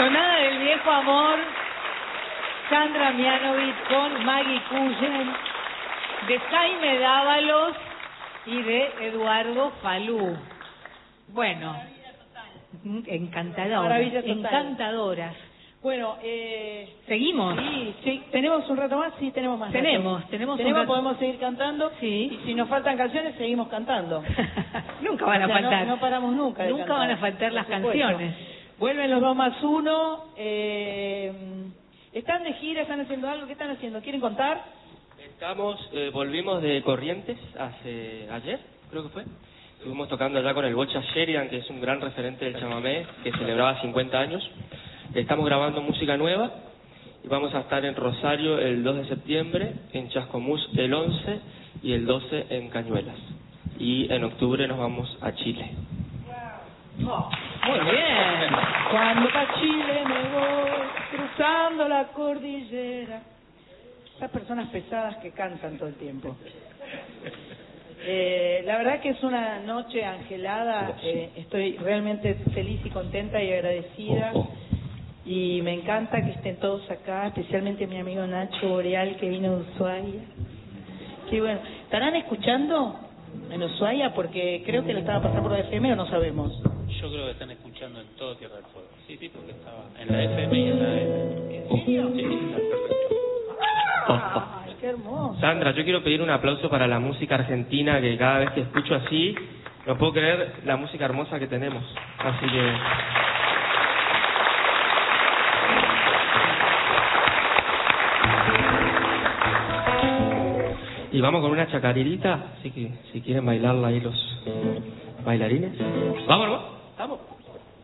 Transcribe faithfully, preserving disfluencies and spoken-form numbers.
Tonada del viejo amor, Sandra Mianovich con Maggie Cullen, de Jaime Dávalos y de Eduardo Falú. Bueno, encantadoras, Maravilla total. encantadoras. Bueno, eh, ¿seguimos? Sí, sí, tenemos un rato más, sí, tenemos más. Tenemos, rato. tenemos, tenemos un rato. Podemos seguir cantando. Sí. Y si nos faltan canciones, seguimos cantando. Nunca van a O sea, faltar. No, no paramos nunca de Nunca cantar, van a faltar las por supuesto. canciones. Vuelven los dos más uno. Eh, ¿Están de gira? ¿Están haciendo algo? ¿Qué están haciendo? ¿Quieren contar? Estamos, eh, volvimos de Corrientes hace ayer, creo que fue. Estuvimos tocando allá con el Bocha Sheridan, que es un gran referente del chamamé, que celebraba cincuenta años. Estamos grabando música nueva y vamos a estar en Rosario el dos de septiembre, en Chascomús el once y el doce en Cañuelas. Y en octubre nos vamos a Chile. Oh, muy bien. Cuando pa' Chile me voy, cruzando la cordillera. Esas personas pesadas que cantan todo el tiempo. Eh, la verdad que es una noche angelada. Eh, estoy realmente feliz y contenta y agradecida. Y me encanta que estén todos acá, especialmente mi amigo Nacho Boreal, que vino de Ushuaia. Qué bueno. ¿Estarán escuchando en Ushuaia? Porque creo que lo estaba pasando por la F M o no sabemos. Yo creo que están escuchando en todo Tierra del Fuego. Sí, sí, porque estaba en la F M y en la A M. ¿En serio? Sí, sí, perfecto. Ay, qué hermoso. Sandra, yo quiero pedir un aplauso para la música argentina, que cada vez que escucho así, no puedo creer la música hermosa que tenemos. Así que... Y vamos con una chacaririta, así que si quieren bailarla ahí los bailarines. ¡Vámonos!